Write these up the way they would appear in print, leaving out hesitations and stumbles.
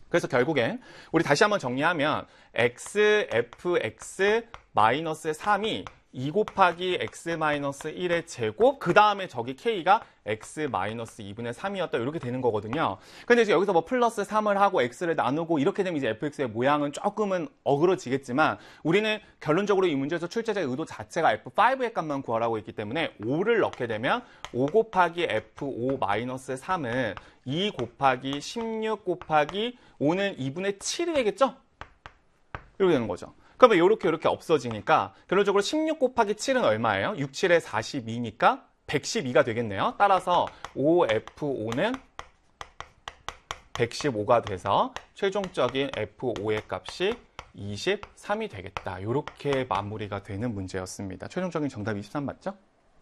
그래서 결국엔 우리 다시 한번 정리하면 x, fx 마이너스 3이 2 곱하기 x 마이너스 1의 제곱, 그 다음에 저기 k가 x 마이너스 2분의 3이었다 이렇게 되는 거거든요. 근데 이제 여기서 뭐 플러스 3을 하고 x를 나누고 이렇게 되면 이제 fx의 모양은 조금은 어그러지겠지만 우리는 결론적으로 이 문제에서 출제자의 의도 자체가 f5의 값만 구하라고 했기 때문에 5를 넣게 되면 5 곱하기 f5 마이너스 3은 2 곱하기 16 곱하기 5는 2분의 7이 되겠죠? 이렇게 되는 거죠. 그러면 이렇게 없어지니까 결론적으로 16 곱하기 7은 얼마예요? 6, 7에 42니까 112가 되겠네요. 따라서 5F5는 115가 돼서 최종적인 F5의 값이 23이 되겠다. 이렇게 마무리가 되는 문제였습니다. 최종적인 정답 23 맞죠?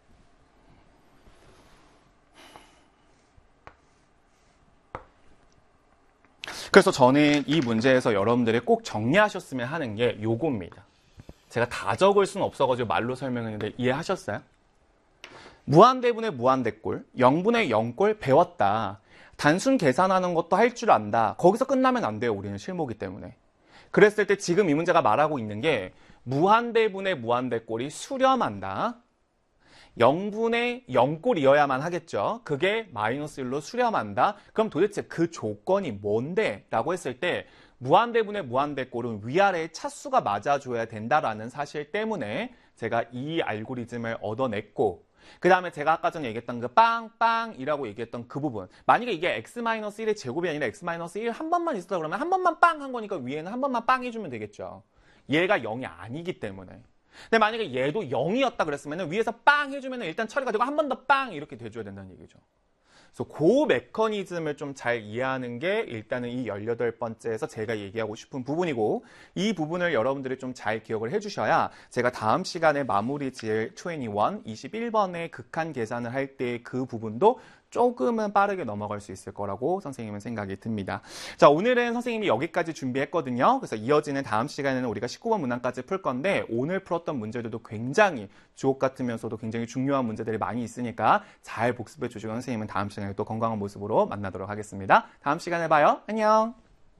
그래서 저는 이 문제에서 여러분들이 꼭 정리하셨으면 하는 게 요겁니다. 제가 다 적을 수는 없어가지고 말로 설명했는데 이해하셨어요? 무한대분의 무한대꼴, 0분의 0꼴 배웠다. 단순 계산하는 것도 할 줄 안다. 거기서 끝나면 안 돼요. 우리는 실무기 때문에. 그랬을 때 지금 이 문제가 말하고 있는 게 무한대분의 무한대꼴이 수렴한다. 0분의 0꼴이어야만 하겠죠. 그게 마이너스 1로 수렴한다. 그럼 도대체 그 조건이 뭔데? 라고 했을 때 무한대분의 무한대꼴은 위아래의 차수가 맞아줘야 된다라는 사실 때문에 제가 이 알고리즘을 얻어냈고 그 다음에 제가 아까 전에 얘기했던 그 빵빵이라고 얘기했던 그 부분, 만약에 이게 x-1의 제곱이 아니라 x-1 한 번만 있었다 그러면 한 번만 빵 한 거니까 위에는 한 번만 빵 해주면 되겠죠. 얘가 0이 아니기 때문에. 근데 만약에 얘도 0이었다 그랬으면 위에서 빵 해주면 일단 처리가 되고 한 번 더 빵 이렇게 돼줘야 된다는 얘기죠. 그래서 그 메커니즘을 좀 잘 이해하는 게 일단은 이 18번째에서 제가 얘기하고 싶은 부분이고, 이 부분을 여러분들이 좀 잘 기억을 해주셔야 제가 다음 시간에 마무리 지을 21번의 극한 계산을 할 때 그 부분도 조금은 빠르게 넘어갈 수 있을 거라고 선생님은 생각이 듭니다. 자, 오늘은 선생님이 여기까지 준비했거든요. 그래서 이어지는 다음 시간에는 우리가 19번 문항까지 풀 건데 오늘 풀었던 문제들도 굉장히 주옥 같으면서도 굉장히 중요한 문제들이 많이 있으니까 잘 복습해 주시고 선생님은 다음 시간에 또 건강한 모습으로 만나도록 하겠습니다. 다음 시간에 봐요. 안녕.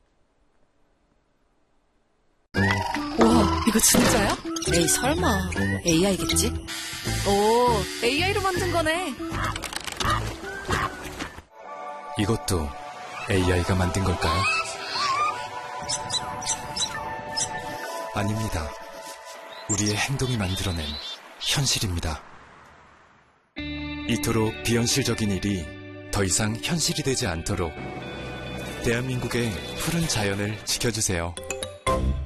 우와, 이거 진짜야? 에이, 설마. AI겠지? 오, AI로 만든 거네. 이것도 AI가 만든 걸까요? 아닙니다. 우리의 행동이 만들어낸 현실입니다. 이토록 비현실적인 일이 더 이상 현실이 되지 않도록 대한민국의 푸른 자연을 지켜주세요.